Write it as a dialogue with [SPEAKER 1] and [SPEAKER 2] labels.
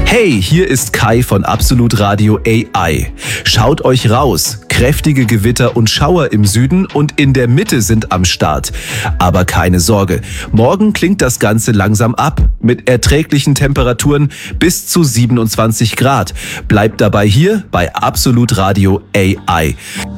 [SPEAKER 1] Hey, hier ist Kai von Absolut Radio AI. Schaut euch raus. Kräftige Gewitter und Schauer im Süden und in der Mitte sind am Start. Aber keine Sorge, morgen klingt das Ganze langsam ab. Mit erträglichen Temperaturen bis zu 27 Grad. Bleibt dabei hier bei Absolut Radio AI.